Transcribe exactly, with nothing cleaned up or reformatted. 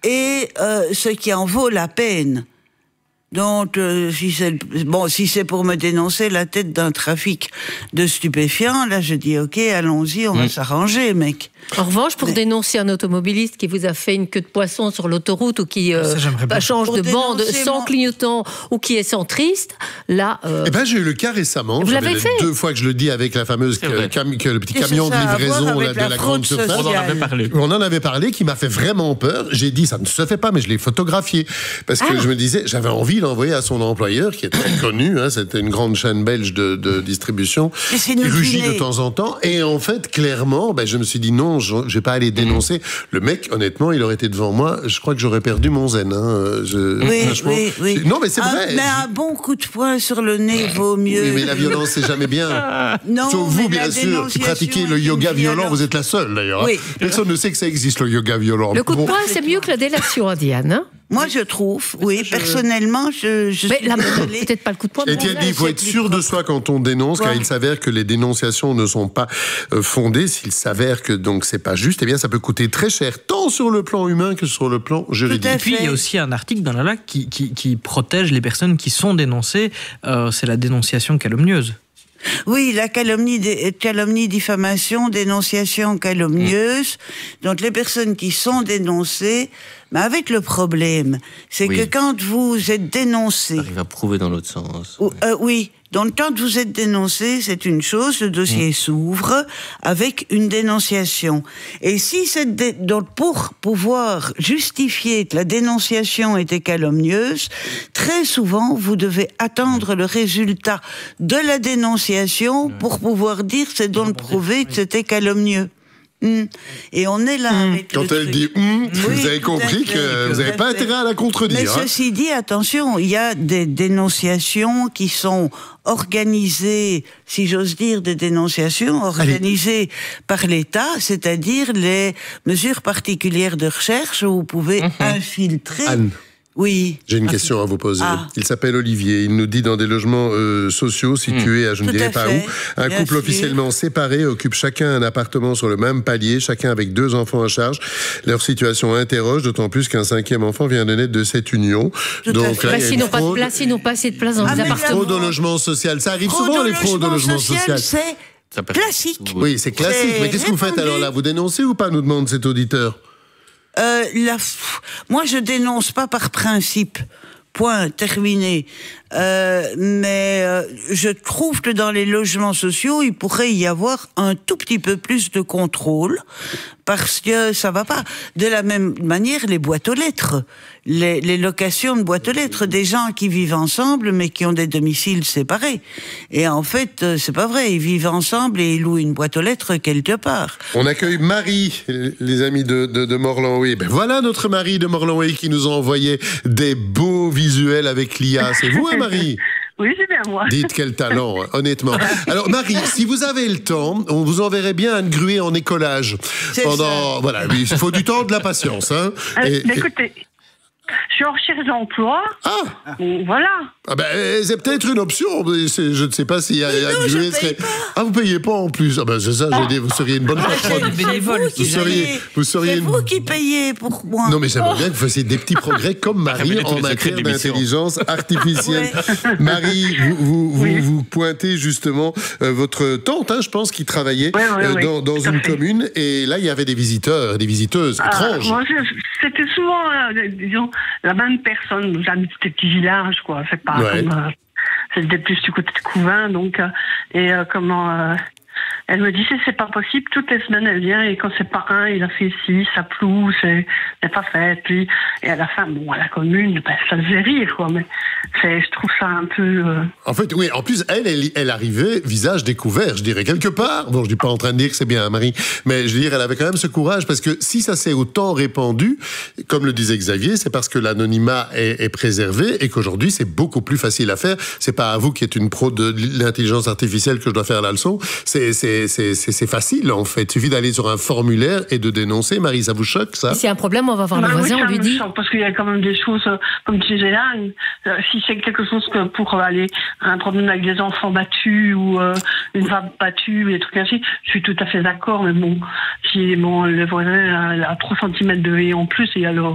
et euh, ce qui en vaut la peine. Donc, euh, si c'est bon, si c'est pour me dénoncer la tête d'un trafic de stupéfiants, là, je dis ok, allons-y, on mmh. va s'arranger, mec. En revanche, pour Mais... dénoncer un automobiliste qui vous a fait une queue de poisson sur l'autoroute ou qui euh, bah, change de bande sans mon... clignotant ou qui est centriste, là. Euh... Eh ben, j'ai eu le cas récemment. Vous l'avez fait deux fois que je le dis avec la fameuse que, cam, que le petit camion de livraison là, de la, la grande surface. On en avait parlé. On en avait parlé, qui m'a fait vraiment peur. J'ai dit ça ne se fait pas, mais je l'ai photographié parce que ah. je me disais, j'avais envie d'envoyer à son employeur qui est très connu. Hein, c'était une grande chaîne belge de, de distribution qui rugit de temps en temps. Et en fait, clairement, ben, je me suis dit non. Je ne vais pas aller dénoncer. Mmh. Le mec, honnêtement, il aurait été devant moi. Je crois que j'aurais perdu mon zen. Hein. Je, oui, oui, oui. Non, mais c'est un, vrai. Mais un bon coup de poing sur le nez vaut mieux. Oui, mais la violence, c'est jamais bien. Non, sauf vous, bien sûr, qui pratiquez le yoga violent. Violent. Vous êtes la seule, d'ailleurs. Oui. Hein. Personne ne sait que ça existe, le yoga violent. Le coup de poing, c'est mieux que la délation, Diane. Hein. Moi, je trouve, oui, je... personnellement, je, je mais suis la... peut-être pas le coup de poing. Étienne dit, il faut être sûr de soi quand on dénonce, ouais. car il s'avère que les dénonciations ne sont pas euh, fondées. S'il s'avère que donc c'est pas juste, eh bien, ça peut coûter très cher, tant sur le plan humain que sur le plan juridique. Et puis, il y a aussi un article dans la L A C qui, qui, qui protège les personnes qui sont dénoncées. Euh, c'est la dénonciation calomnieuse. Oui, la calomnie, calomnie, diffamation, dénonciation calomnieuse. Mmh. Donc les personnes qui sont dénoncées, mais avec le problème, c'est oui. que quand vous êtes dénoncé... Ça arrive à prouver dans l'autre sens. Ou, euh, oui, donc quand vous êtes dénoncé, c'est une chose, le dossier mmh. s'ouvre avec une dénonciation. Et si cette dé... donc pour pouvoir justifier que la dénonciation était calomnieuse, très souvent vous devez attendre le résultat de la dénonciation pour pouvoir dire c'est donc prouvé que c'était calomnieux. Mmh. Et on est là mmh. avec quand le elle truc. dit mmh, oui, vous avez compris que vous n'avez pas intérêt à la contredire. Mais hein. ceci dit, attention, il y a des dénonciations qui sont organisées, si j'ose dire, des dénonciations organisées Allez. par l'État, c'est-à-dire les mesures particulières de recherche où vous pouvez mmh. infiltrer. Anne. Oui. J'ai une question à vous poser. Ah. Il s'appelle Olivier. Il nous dit dans des logements euh, sociaux situés mmh. à je ne dirais pas où, un Bien couple sûr. officiellement séparé occupe chacun un appartement sur le même palier, chacun avec deux enfants à charge. Leur situation interroge, d'autant plus qu'un cinquième enfant vient de naître de cette union. Tout Donc là, bah, s'ils n'ont pas de place, ils n'ont pas assez de place dans ah, les appartements. Fraude au logement social. Ça arrive souvent les fraudes au logement social. C'est classique. Oui, c'est classique. Mais qu'est-ce que vous faites alors là? Vous dénoncez ou pas, nous demande cet auditeur? Euh, la... Moi, je dénonce pas par principe. Point, terminé. Euh, mais euh, je trouve que dans les logements sociaux, il pourrait y avoir un tout petit peu plus de contrôle, parce que ça va pas. De la même manière, les boîtes aux lettres, les, les locations de boîtes aux lettres, des gens qui vivent ensemble, mais qui ont des domiciles séparés. Et en fait, c'est pas vrai. Ils vivent ensemble et ils louent une boîte aux lettres quelque part. On accueille Marie, les amis de, de, de Morlanway. Ben voilà notre Marie de Morlanway qui nous a envoyé des beaux visuels avec l'I A. C'est vous, hein, Marie? Oui, c'est bien moi. Dites quel talent, hein, honnêtement. Alors, Marie, si vous avez le temps, on vous enverrait bien Anne Gruet en écolage. C'est pendant, ça. Voilà, il faut du temps, de la patience. Hein. Euh, et, écoutez, et... je suis en recherche d'emploi. Ah et voilà. Ah ben, c'est peut-être une option. Je ne sais pas si Anne Gruet serait... Pas. Ah, vous payez pas en plus. Ah ben, c'est ça, je dis, vous seriez une bonne patronne. Bénévole. Vous, vous seriez, vous seriez c'est une... vous qui payez pour moi. Non, mais j'aimerais bien que vous fassiez des petits progrès comme Marie en matière d'intelligence artificielle. Ouais. Marie, vous, vous, vous, oui. vous pointez justement euh, votre tante, hein, je pense, qui travaillait ouais, ouais, euh, dans, oui, dans une commune. Et là, il y avait des visiteurs, des visiteuses ah, étranges. Moi, je, c'était souvent, euh, disons, la même personne. J'habite des petits villages, quoi. C'est pas ouais. comme... Euh, c'était plus du côté de Couvain, donc... Euh, et euh, comment... Euh, elle me disait, c'est pas possible, toutes les semaines elle vient, et quand c'est pas un, il a fait ci, ça ploue, c'est, c'est pas fait, puis, et à la fin, bon, à la commune, ben, ça faisait rire, quoi, mais c'est, je trouve ça un peu... Euh... En fait, oui, en plus, elle, elle, elle arrivait visage découvert, je dirais, quelque part. Bon, je dis pas en train de dire que c'est bien, Marie, mais je veux dire, elle avait quand même ce courage, parce que si ça s'est autant répandu, comme le disait Xavier, c'est parce que l'anonymat est, est préservé, et qu'aujourd'hui, c'est beaucoup plus facile à faire. C'est pas à vous qui êtes une pro de l'intelligence artificielle que je dois faire la leçon, c'est, c'est C'est, c'est, c'est facile, en fait. Il suffit d'aller sur un formulaire et de dénoncer. Marie, ça vous choque, ça? Si c'est un problème, on va voir bah, le voisin, oui, on lui dit... Choque, parce qu'il y a quand même des choses, comme tu disais là, euh, si c'est quelque chose que pour aller un problème avec des enfants battus ou euh, une femme battue, des trucs ainsi, je suis tout à fait d'accord, mais bon, si bon, le voisin a, a trois centimètres de haie en plus, et alors...